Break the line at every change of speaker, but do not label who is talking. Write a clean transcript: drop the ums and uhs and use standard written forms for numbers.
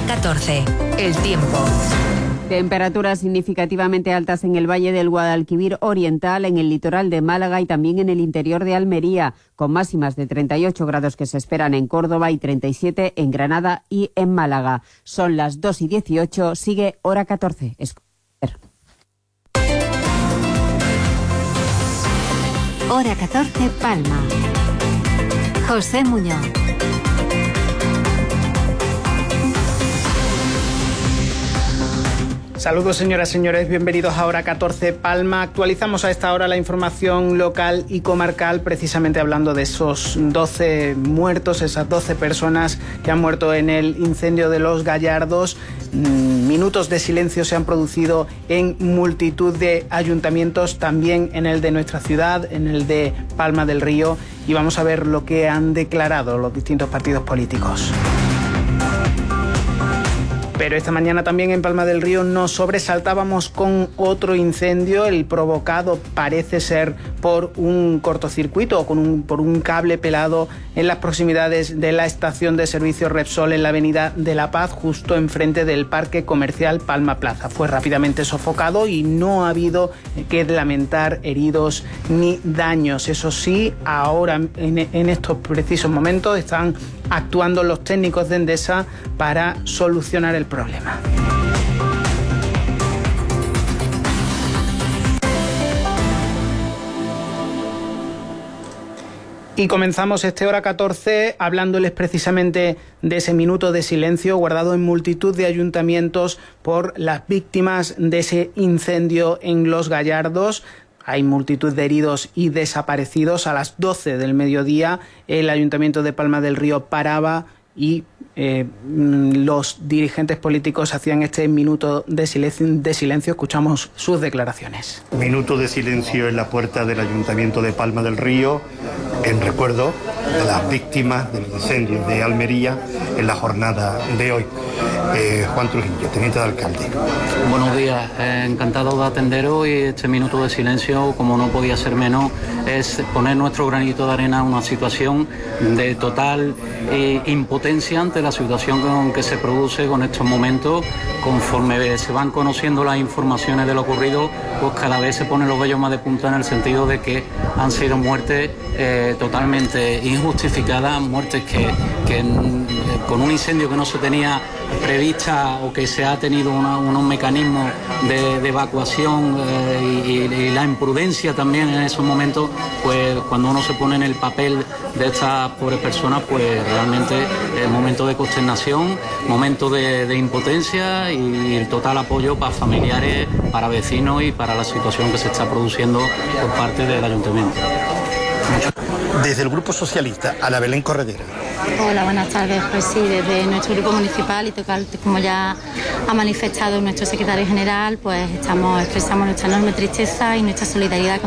14. El tiempo.
Temperaturas significativamente altas en el Valle del Guadalquivir Oriental, en el litoral de Málaga y también en el interior de Almería, con máximas de 38 grados que se esperan en Córdoba y 37 en Granada y en Málaga. Son las 2:18, sigue Hora 14.
Hora 14, Palma. José Muñoz.
Saludos, señoras y señores, bienvenidos a Hora 14 Palma. Actualizamos a esta hora la información local y comarcal, precisamente hablando de esos 12 muertos, esas 12 personas que han muerto en el incendio de Los Gallardos. Minutos de silencio se han producido en multitud de ayuntamientos, también en el de nuestra ciudad, en el de Palma del Río, y vamos a ver lo que han declarado los distintos partidos políticos. Pero esta mañana también en Palma del Río nos sobresaltábamos con otro incendio, el provocado parece ser por un cortocircuito o por un cable pelado en las proximidades de la estación de servicio Repsol en la avenida de La Paz, justo enfrente del parque comercial Palma Plaza. Fue rápidamente sofocado y no ha habido que lamentar heridos ni daños. Eso sí, ahora en estos precisos momentos están actuando los técnicos de Endesa para solucionar el problema. Y comenzamos este Hora 14 hablándoles precisamente de ese minuto de silencio guardado en multitud de ayuntamientos por las víctimas de ese incendio en Los Gallardos. Hay multitud de heridos y desaparecidos. A las 12 del mediodía el Ayuntamiento de Palma del Río paraba y los dirigentes políticos hacían este minuto de silencio. Escuchamos sus declaraciones.
Minuto de silencio en la puerta del Ayuntamiento de Palma del Río en recuerdo de las víctimas del incendio de Almería en la jornada de hoy. Juan Trujillo, teniente de alcalde.
Buenos días, encantado de atenderos, y este minuto de silencio, como no podía ser menos, es poner nuestro granito de arena a una situación de total impotencia ante la situación que se produce con estos momentos. Conforme se van conociendo las informaciones de lo ocurrido, pues cada vez se ponen los vellos más de punta, en el sentido de que han sido muertes totalmente injustificadas, muertes que con un incendio que no se tenía prevista o que se ha tenido unos mecanismos de evacuación y la imprudencia también en esos momentos, pues cuando uno se pone en el papel de estas pobres personas, pues realmente es momento de consternación, momento de impotencia y el total apoyo para familiares, para vecinos y para la situación que se está produciendo por parte del Ayuntamiento.
Desde el Grupo Socialista, Ana Belén Corredera.
Hola, buenas tardes. Pues sí, desde nuestro grupo municipal y como ya ha manifestado nuestro secretario general, pues expresamos nuestra enorme tristeza y nuestra solidaridad con